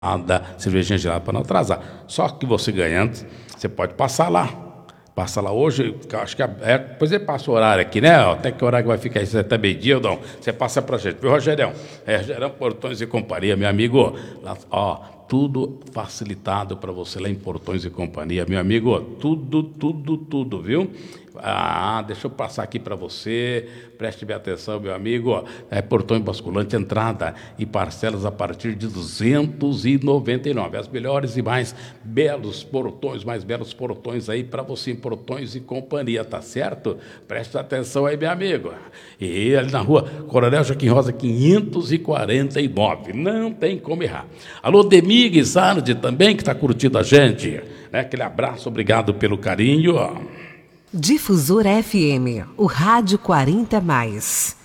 cervejinha gelada para não atrasar. Só que você ganhando, você pode passar lá. Passa lá hoje, acho que depois ele passa o horário aqui, né? Até que horário que vai ficar isso até meio-dia ou não? Você passa pra gente, viu, Rogerião? Rogerião Portões e Companhia, meu amigo. Lá, tudo facilitado para você lá em Portões e Companhia, meu amigo. Tudo, viu? Deixa eu passar aqui para você, preste bem atenção, meu amigo. Portão basculante, entrada e parcelas a partir de R$299. As melhores e mais belos portões aí para você em Portões e Companhia, tá certo? Preste atenção aí, meu amigo. E ali na rua Coronel Joaquim Rosa 549, não tem como errar. Alô, Demig Sardi também, que está curtindo a gente, né? Aquele abraço, obrigado pelo carinho. Difusor FM, o Rádio 40+.